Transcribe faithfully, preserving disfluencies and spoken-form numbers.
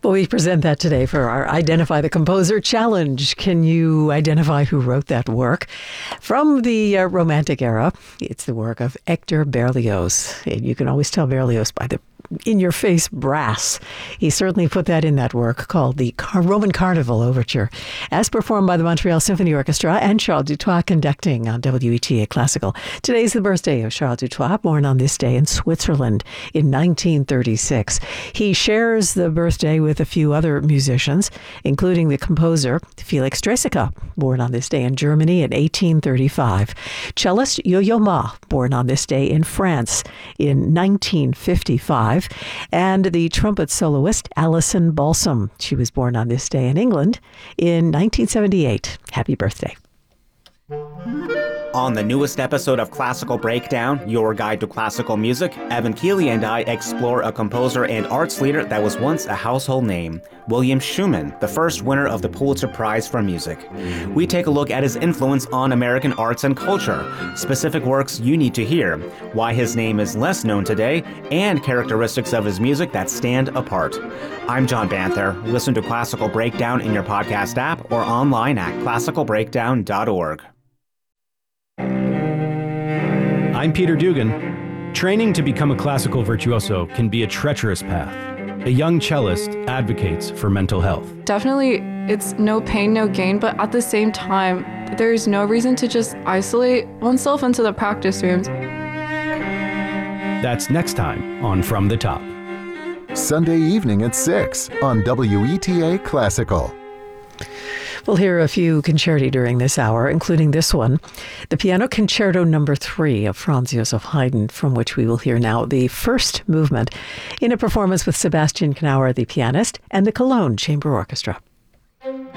Well, we present that today for our Identify the Composer Challenge. Can you identify who wrote that work? From the uh, Romantic era, it's the work of Hector Berlioz. And you can always tell Berlioz by the in-your-face brass. He certainly put that in that work called the Car- Roman Carnival Overture, as performed by the Montreal Symphony Orchestra and Charles Dutoit conducting on W E T A Classical. Today's the birthday of Charles Dutoit, born on this day in Switzerland in nineteen thirty-six. He shares the birthday with a few other musicians, including the composer Felix Draeseke, born on this day in Germany in eighteen thirty-five. Cellist Yo-Yo Ma, born on this day in France in nineteen fifty-five. And the trumpet soloist Alison Balsam. She was born on this day in England in nineteen seventy-eight. Happy birthday. On the newest episode of Classical Breakdown, your guide to classical music, Evan Keeley and I explore a composer and arts leader that was once a household name, William Schumann, the first winner of the Pulitzer Prize for Music. We take a look at his influence on American arts and culture, specific works you need to hear, why his name is less known today, and characteristics of his music that stand apart. I'm John Banther. Listen to Classical Breakdown in your podcast app or online at classical breakdown dot org. I'm Peter Dugan. Training to become a classical virtuoso can be a treacherous path. A young cellist advocates for mental health. Definitely, it's no pain, no gain, but at the same time, there's no reason to just isolate oneself into the practice rooms. That's next time on From the Top. Sunday evening at six on W E T A Classical. We'll hear a few concerti during this hour, including this one, the Piano Concerto Number Three of Franz Joseph Haydn, from which we will hear now the first movement in a performance with Sebastian Knauer, the pianist, and the Cologne Chamber Orchestra.